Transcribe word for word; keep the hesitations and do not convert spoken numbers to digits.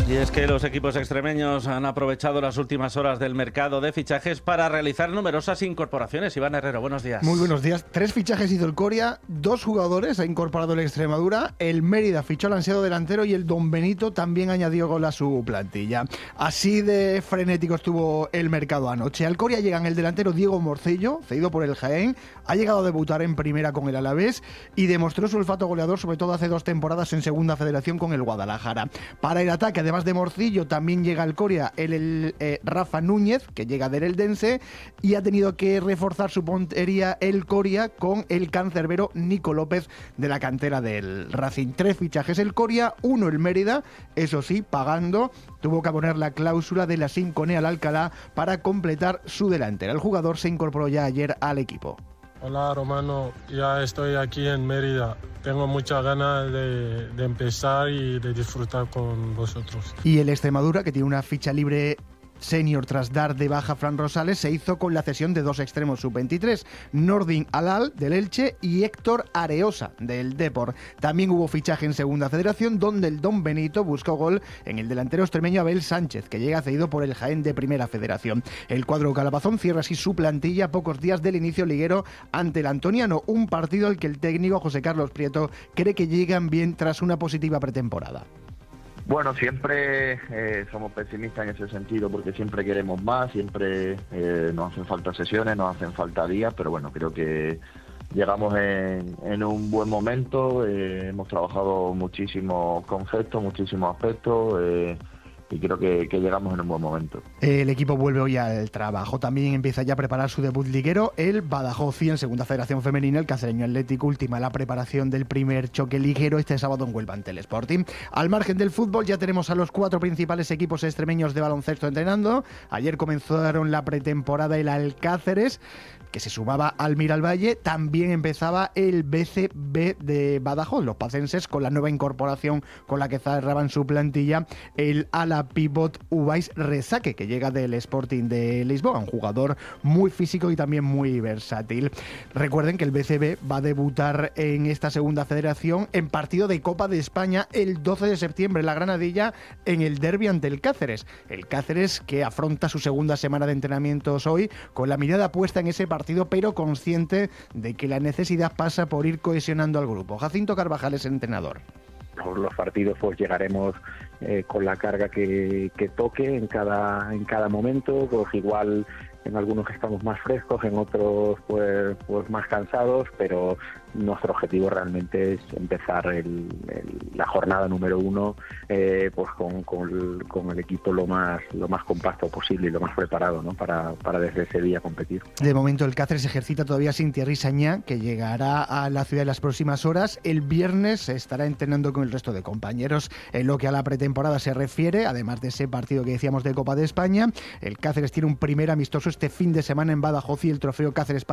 Y es que los equipos extremeños han aprovechado las últimas horas del mercado de fichajes para realizar numerosas incorporaciones. Iván Herrero, buenos días. Muy buenos días. Tres fichajes hizo el Coria, dos jugadores ha incorporado el Extremadura, el Mérida fichó al ansiado delantero y el Don Benito también añadió gol a su plantilla. Así de frenético estuvo el mercado anoche. Al Coria llegan el delantero Diego Morcillo, cedido por el Jaén, ha llegado a debutar en primera con el Alavés y demostró su olfato goleador, sobre todo hace dos temporadas en segunda federación con el Guadalajara. Para el ataque, además de Morcillo, también llega al Coria el, el eh, Rafa Núñez, que llega del Eldense, y ha tenido que reforzar su puntería el Coria con el cancerbero Nico López de la cantera del Racing. Tres fichajes el Coria, uno el Mérida, eso sí, pagando, tuvo que poner la cláusula de la Sincone al Alcalá para completar su delantera. El jugador se incorporó ya ayer al equipo. Hola Romano, ya estoy aquí en Mérida. Tengo muchas ganas de, de empezar y de disfrutar con vosotros. Y el Extremadura, que tiene una ficha libre senior tras dar de baja Fran Rosales, se hizo con la cesión de dos extremos sub veintitrés, Nordin Alal del Elche y Héctor Areosa del Depor. También hubo fichaje en segunda federación, donde el Don Benito buscó gol en el delantero extremeño Abel Sánchez, que llega cedido por el Jaén de primera federación. El cuadro calabazón cierra así su plantilla a pocos días del inicio liguero ante el Antoniano, un partido al que el técnico José Carlos Prieto cree que llegan bien tras una positiva pretemporada. Bueno, siempre eh, somos pesimistas en ese sentido porque siempre queremos más, siempre eh, nos hacen falta sesiones, nos hacen falta días, pero bueno, creo que llegamos en, en un buen momento, eh, hemos trabajado muchísimos conceptos, muchísimos aspectos, eh, y creo que, que llegamos en un buen momento. El equipo vuelve hoy al trabajo, también empieza ya a preparar su debut liguero, el Badajoz en segunda federación femenina, el cacereño Atlético ultima la preparación del primer choque liguero este sábado en Huelva ante el Sporting. Al margen del fútbol ya tenemos a los cuatro principales equipos extremeños de baloncesto entrenando. Ayer comenzaron la pretemporada el Alcáceres, que se sumaba al Miralvalle. También empezaba el B C B de Badajoz, los pacenses, con la nueva incorporación con la que cerraban su plantilla, el ala pivot Ubais Resaque, que llega del Sporting de Lisboa, un jugador muy físico y también muy versátil. Recuerden que el B C B va a debutar en esta segunda federación en partido de Copa de España el doce de septiembre en la Granadilla, en el derbi ante el Cáceres. El Cáceres que afronta su segunda semana de entrenamientos hoy con la mirada puesta en ese partido, pero consciente de que la necesidad pasa por ir cohesionando al grupo. Jacinto Carvajal es el entrenador. Por los partidos pues llegaremos eh, con la carga que, que toque en cada en cada momento, pues igual en algunos estamos más frescos, en otros pues pues más cansados, pero nuestro objetivo realmente es empezar el, el, la jornada número uno eh, pues con, con, con el equipo lo más lo más compacto posible y lo más preparado, ¿no? para, para desde ese día competir. De momento el Cáceres ejercita todavía sin Thierry Sagná, que llegará a la ciudad en las próximas horas. El viernes estará entrenando con el resto de compañeros. En lo que a la pretemporada se refiere, además de ese partido que decíamos de Copa de España, el Cáceres tiene un primer amistoso este fin de semana en Badajoz y el trofeo Cáceres